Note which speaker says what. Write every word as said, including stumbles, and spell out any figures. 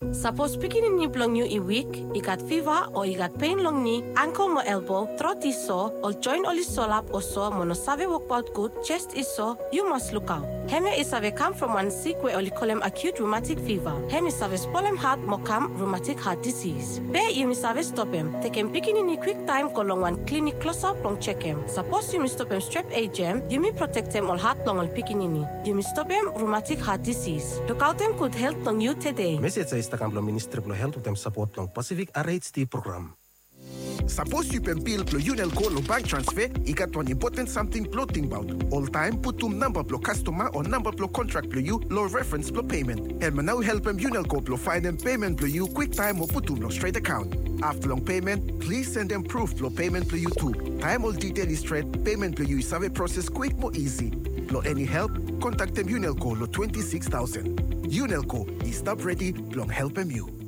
Speaker 1: Suppose picking ni plong you i weak, i got fever or i got pain long ni, ankle mo elbow, throat is sore, or joint or solap or so, mono save work out good, chest is sore, you must look out. Heme is have come from one sick way or call him acute rheumatic fever. Heme is have spolem heart mo come rheumatic heart disease. Be you miss have stop him. Take him picking in quick time go long one clinic close up long check him. Suppose you miss stop him strep A gem, you may protect him all heart long all picking in. You miss stop him rheumatic heart disease. Look out him good health long you today.
Speaker 2: Message sa istakang Ministry of Health uten support ng Pacific R H T program.
Speaker 3: Suppose you can pay plo Unel call or bank transfer, ikat one important something floating about. All time put to number plo customer or number plo contract plo you, low reference plo payment. And now help them Unel call plo find them payment plo you quick time or put to no straight account. After long payment, please send them proof plo payment plo you too. Time all detail is straight, payment plo you is have a process quick more easy. Plo any help, contact them Unel call or twenty-six thousand. Unelco is stop ready, long help them you.